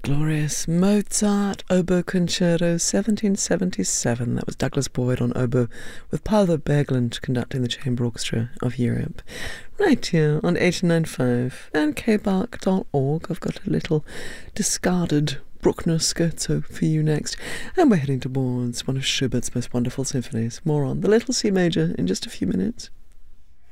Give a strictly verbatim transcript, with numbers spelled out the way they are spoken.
glorious. Mozart, Oboe Concerto, seventeen seventy-seven. That was Douglas Boyd on oboe, with Paolo Berglund conducting the Chamber Orchestra of Europe. Right here on eighty-nine point five and k bark dot org. I've got a little discarded Bruckner scherzo for you next. And we're heading towards one of Schubert's most wonderful symphonies. More on the Little C Major in just a few minutes.